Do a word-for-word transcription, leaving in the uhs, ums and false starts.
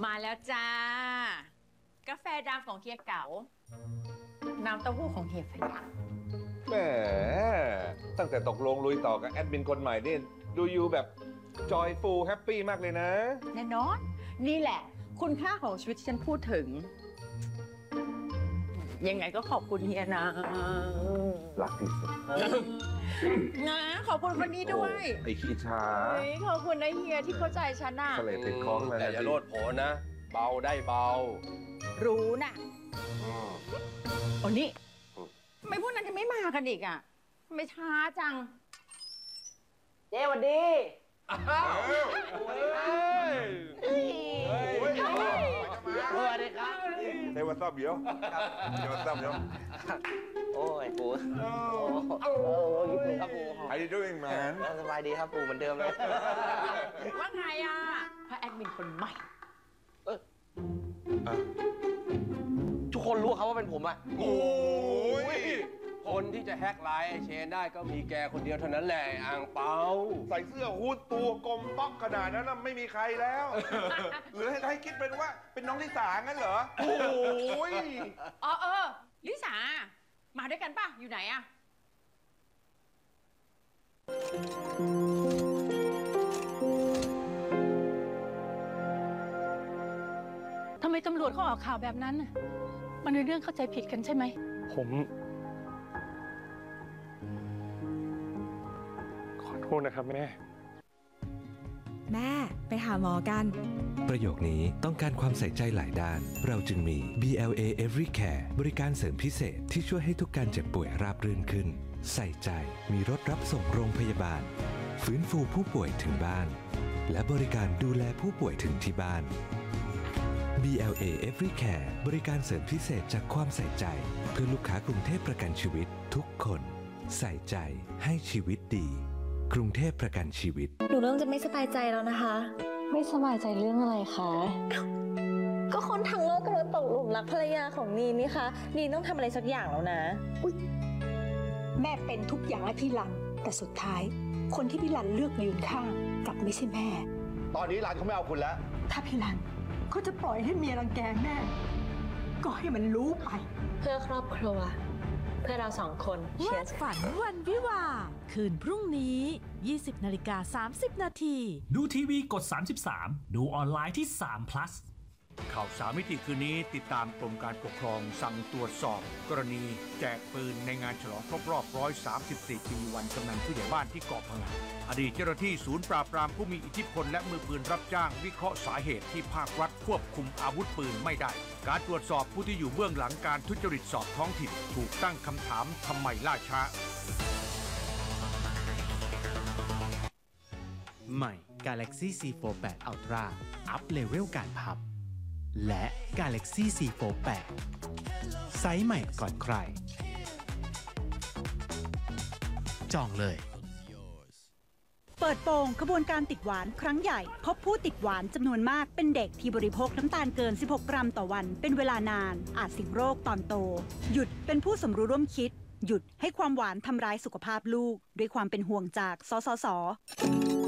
มาแล้วจ้า กาแฟดำของเฮียเก๋า น้ำเต้าหู้ของเฮียพยัคฆ์แหมตั้งแต่ตกลงลุยต่อกับแอดมินคนใหม่นี่ดูอยู่แบบจอยฟูแฮปปี้มากเลยนะแน่นอน นี่แหละ คุณค่าของชีวิตที่ฉันพูดถึง ยังไงก็ขอบคุณเฮียนะรักที่สุดนะขอบคุณคนนี้ด้วยไอ้ขี้ช้าเฮ้ยขอบคุณนะเฮียที่เข้าใจฉันน่ะทะเลติดคล้องมาแต่อย่าโลดโผนะ เบาได้เบารู้น่ะอืมโอ้นี่ทำไมพวกนั้นจะไม่มากันอีกอ่ะทำไม่ช้าจัง เจ๊สวัสดีอ้าวสวัสดีครับสวัสดีครับเฮ้ยวันซับเดี๋ยวเฮ้ยวันซับเดี๋ยวโอ้ยปูโอ้โหยิบเลยครับปู How you doing man สบายดีครับปูเหมือนเดิมเลยว่าไงอ่ะพระแอดมินคนใหม่ทุกคนรู้ครับว่าเป็นผมอะโอ้ยคนที่จะแฮกไลน์ไอเชนได้ก็มีแกคนเดียวเท่านั้นแหละอ่างเปาใส่เสื้อฮูดตัวกลมป๊อกขนาดนั้นน่ะไม่มีใครแล้ว หรือให้ให้คิดเป็นว่าเป็นน้องลิสางั้นเหรอ โอ้ยอ๋อเออลิสา มาด้วยกันป่ะ อยู่ไหนอ่ะทำไมตำรวจเขาออกข่าวแบบนั้นน่ะมันเป็นเรื่องเข้าใจผิดกันใช่ไหมผม ขอโทษนะครับแม่แม่ไปหาหมอกันประโยคนี้ต้องการความใส่ใจหลายด้าน เราจึงมี บี แอล เอ Every Care บริการเสริมพิเศษที่ช่วยให้ทุกการเจ็บป่วยราบรื่นขึ้น ใส่ใจมีรถรับส่งโรงพยาบาล ฟื้นฟูผู้ป่วยถึงบ้าน และบริการดูแลผู้ป่วยถึงที่บ้าน บี แอล เอ Every Care บริการเสริมพิเศษจากความใส่ใจ เพื่อลูกค้ากรุงเทพประกันชีวิตทุกคน ใส่ใจให้ชีวิตดี กรุงเทพประกันชีวิตหนูเริ่มจะไม่สบายใจแล้วนะคะไม่สบายใจเรื่องอะไรคะก็คนทั้งโลกกำลังตกหลุมรักภรรยาของนีนนี่คะนีนต้องทำอะไรสักอย่างแล้วนะแม่เป็นทุกอย่างให้พี่รัน แต่สุดท้าย คนที่พี่รันเลือกยืนข้างกลับไม่ใช่แม่ตอนนี้ร้านเขาไม่เอาคุณแล้วถ้าพี่รันเขาจะปล่อยให้เมียรังแกแม่ ก็ให้มันรู้ไปเพื่อครอบครัว เพื่อเราสองคนเชีวาย ดร์ฝันวันวิวาห์คืนพรุ่งนี้ ยี่สิบนาฬิกาสามสิบนาทีดูทีวีกดสามสิบสามดูออนไลน์ที่สาม plus ข่าวสามมิติคืนนี้ติดตามกรมการปกครองสั่งตรวจสอบ กรณีแจกปืนในงานฉลองครบรอบหนึ่งร้อยสามสิบสี่ปีวันกำนันผู้ใหญ่บ้านที่เกาะพังงาอดีตเจ้าหน้าที่ศูนย์ปราบปรามผู้มีอิทธิพลและมือปืนรับจ้างวิเคราะห์สาเหตุที่ภาครัฐควบคุมอาวุธปืนไม่ได้การตรวจสอบผู้ที่อยู่เบื้องหลังการทุจริตสอบท้องถิ่นถูกตั้งคำถามทำไมล่าช้าใหม่ Galaxy ซี โฟร์ แปด Ultra อัพเลเวลการพับและ Galaxy ซี โฟร์ แปด ไซส์ใหม่ก่อนใครจองเลยเปิดโปงขบวนการติดหวานครั้งใหญ่ พบผู้ติดหวานจำนวนมากเป็นเด็กที่บริโภคน้ำตาลเกิน สิบหก กรัมต่อวันเป็นเวลานานอาจเสี่ยงโรคตอนโต หยุดเป็นผู้สมรู้ร่วมคิด หยุดให้ความหวานทำร้ายสุขภาพลูกด้วยความเป็นห่วงจากสสส